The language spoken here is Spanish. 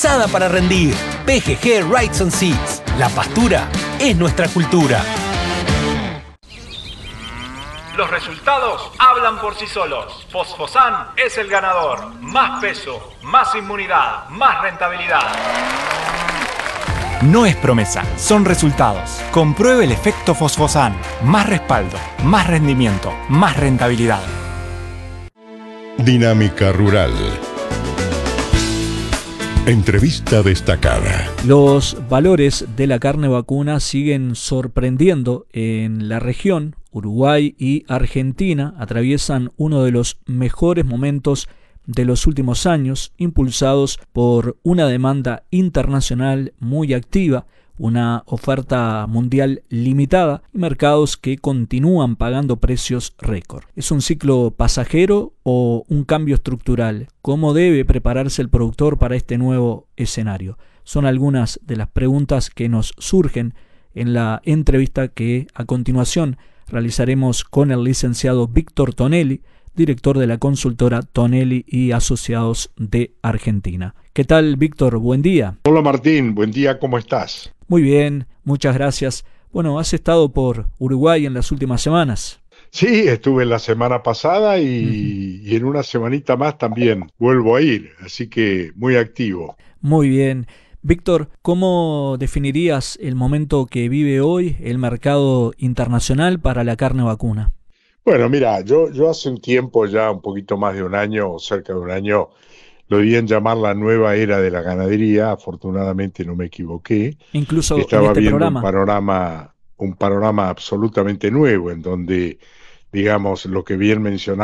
Sada para rendir. PGG Rides on Seeds. La pastura es nuestra cultura. Los resultados hablan por sí solos. Fosfosan es el ganador. Más peso, más inmunidad, más rentabilidad. No es promesa, son resultados. Compruebe el efecto Fosfosan. Más respaldo, más rendimiento, más rentabilidad. Dinámica Rural. Entrevista destacada. Los valores de la carne vacuna siguen sorprendiendo en la región. Uruguay y Argentina atraviesan uno de los mejores momentos de los últimos años, impulsados por una demanda internacional muy activa, una oferta mundial limitada y mercados que continúan pagando precios récord. ¿Es un ciclo pasajero o un cambio estructural? ¿Cómo debe prepararse el productor para este nuevo escenario? Son algunas de las preguntas que nos surgen en la entrevista que a continuación realizaremos con el licenciado Víctor Tonelli, director de la consultora Tonelli y Asociados de Argentina. ¿Qué tal, Víctor? Buen día. Hola, Martín. Buen día. ¿Cómo estás? Muy bien, muchas gracias. Bueno, has estado por Uruguay en las últimas semanas. Sí, estuve la semana pasada y en una semanita más también vuelvo a ir, así que muy activo. Muy bien. Víctor, ¿cómo definirías el momento que vive hoy el mercado internacional para la carne vacuna? Bueno, mira, yo hace un tiempo, ya un poquito más de un año, o cerca de un año, lo di en llamar la nueva era de la ganadería. Afortunadamente no me equivoqué. Incluso estaba en este viendo programa. un panorama absolutamente nuevo, en donde, digamos, lo que bien mencionaba